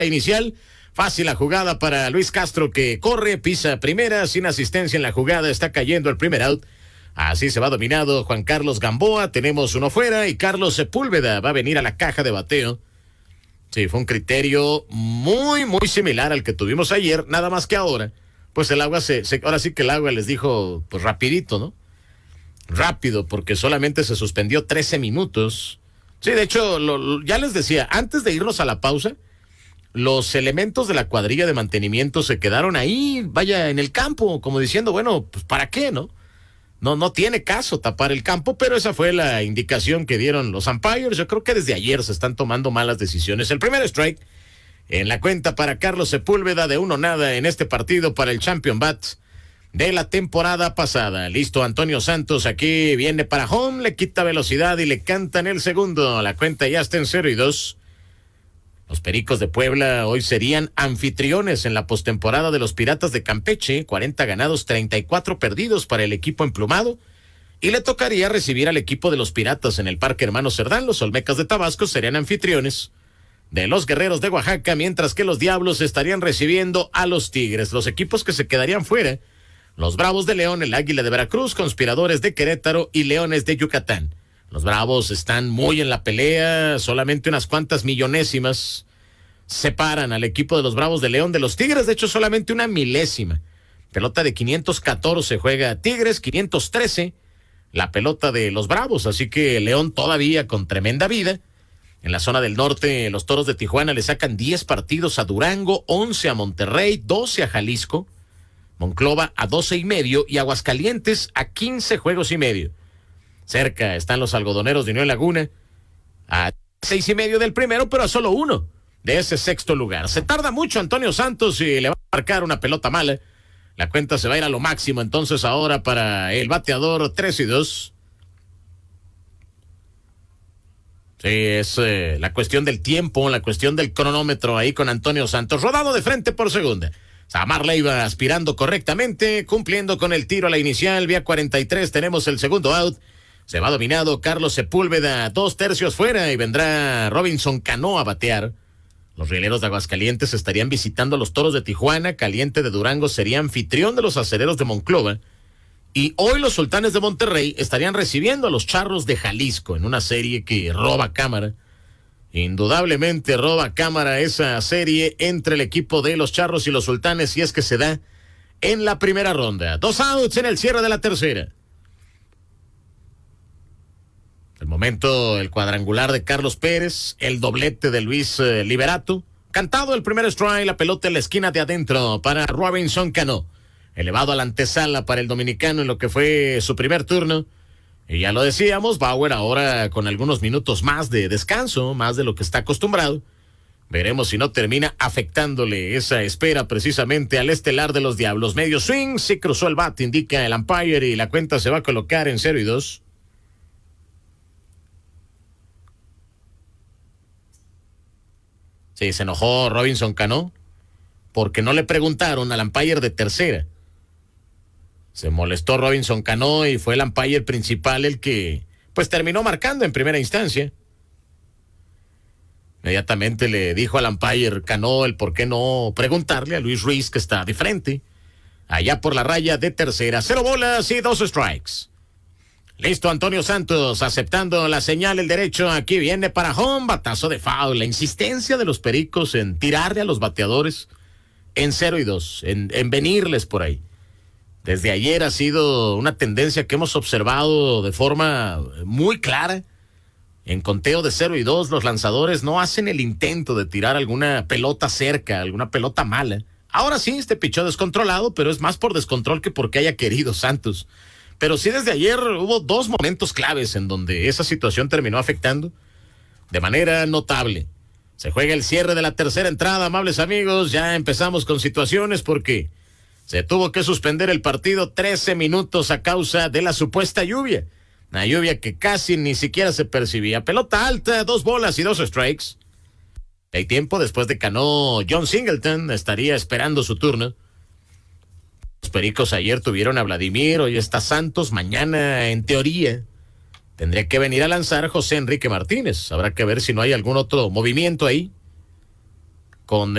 inicial. Fácil la jugada para Luis Castro, que corre, pisa primera, sin asistencia en la jugada, está cayendo el primer out. Así se va dominado Juan Carlos Gamboa, tenemos uno fuera y Carlos Sepúlveda va a venir a la caja de bateo. Sí, fue un criterio muy similar al que tuvimos ayer, nada más que ahora, pues el agua ahora sí que el agua les dijo, pues rapidito, ¿no? Rápido, porque solamente se suspendió 13 minutos. Sí, de hecho, ya les decía, antes de irnos a la pausa, los elementos de la cuadrilla de mantenimiento se quedaron ahí, vaya, en el campo, como diciendo, bueno, pues ¿para qué, no? No tiene caso tapar el campo, pero esa fue la indicación que dieron los umpires. Yo creo que desde ayer se están tomando malas decisiones. El primer strike en la cuenta para Carlos Sepúlveda, de 1-0 en este partido para el Champion Bats de la temporada pasada. Listo, Antonio Santos aquí viene para home, le quita velocidad y le cantan el segundo. La cuenta ya está en 0-2. Los Pericos de Puebla hoy serían anfitriones en la postemporada de los Piratas de Campeche, 40 ganados, 34 perdidos para el equipo emplumado, y le tocaría recibir al equipo de los Piratas en el Parque Hermano Cerdán. Los Olmecas de Tabasco serían anfitriones de los Guerreros de Oaxaca, mientras que los Diablos estarían recibiendo a los Tigres. Los equipos que se quedarían fuera: los Bravos de León, el Águila de Veracruz, Conspiradores de Querétaro y Leones de Yucatán. Los Bravos están muy en la pelea, solamente unas cuantas millonésimas separan al equipo de los Bravos de León de los Tigres, de hecho solamente una milésima. Pelota de 514 juega Tigres, 513 la pelota de los Bravos, así que León todavía con tremenda vida. En la zona del norte, los Toros de Tijuana le sacan 10 partidos a Durango, 11 a Monterrey, 12 a Jalisco, Monclova a 12.5 y Aguascalientes a 15 juegos y medio. Cerca están los Algodoneros de Unión Laguna a 6.5 del primero, pero a solo 1 de ese sexto lugar. Se tarda mucho Antonio Santos y le va a marcar una pelota mala. La cuenta se va a ir a lo máximo entonces ahora para el bateador, 3-2. Sí, es la cuestión del tiempo, la cuestión del cronómetro ahí con Antonio Santos. Rodado de frente por segunda. Samar Leiva aspirando correctamente, cumpliendo con el tiro a la inicial, vía 43, tenemos el segundo out. Se va dominado Carlos Sepúlveda, 2/3 fuera, y vendrá Robinson Cano a batear. Los Rieleros de Aguascalientes estarían visitando a los Toros de Tijuana, Caliente de Durango sería anfitrión de los Acereros de Monclova, y hoy los Sultanes de Monterrey estarían recibiendo a los Charros de Jalisco en una serie que roba cámara. Indudablemente roba cámara esa serie entre el equipo de los Charros y los Sultanes, si es que se da en la primera ronda. 2 outs en el cierre de la tercera. El momento, el cuadrangular de Carlos Pérez, el doblete de Luis Liberato. Cantado el primer strike, la pelota en la esquina de adentro para Robinson Cano. Elevado a la antesala para el dominicano en lo que fue su primer turno. Y ya lo decíamos, Bauer ahora con algunos minutos más de descanso, más de lo que está acostumbrado. Veremos si no termina afectándole esa espera precisamente al estelar de los Diablos. Medio swing, sí cruzó el bat, indica el umpire, y la cuenta se va a colocar en 0-2. Sí, se enojó Robinson Cano porque no le preguntaron al umpire de tercera. Se molestó Robinson Cano y fue el umpire principal el que pues terminó marcando en primera instancia. Inmediatamente le dijo al umpire Cano el por qué no preguntarle a Luis Ruiz, que está de frente, allá por la raya de tercera. 0 bolas y 2 strikes. Listo, Antonio Santos aceptando la señal, el derecho, aquí viene para home, batazo de foul. La insistencia de los Pericos en tirarle a los bateadores en 0-2, en venirles por ahí. Desde ayer ha sido una tendencia que hemos observado de forma muy clara. En conteo de 0-2, los lanzadores no hacen el intento de tirar alguna pelota cerca, alguna pelota mala. Ahora sí, este pichó descontrolado, pero es más por descontrol que porque haya querido Santos. Pero sí, desde ayer hubo 2 momentos claves en donde esa situación terminó afectando de manera notable. Se juega el cierre de la tercera entrada, amables amigos. Ya empezamos con situaciones porque se tuvo que suspender el partido 13 minutos a causa de la supuesta lluvia. Una lluvia que casi ni siquiera se percibía. Pelota alta, 2 bolas y 2 strikes. Hay tiempo después de Cano, John Singleton estaría esperando su turno. Los Pericos ayer tuvieron a Vladimir, hoy está Santos, mañana en teoría tendría que venir a lanzar José Enrique Martínez. Habrá que ver si no hay algún otro movimiento ahí con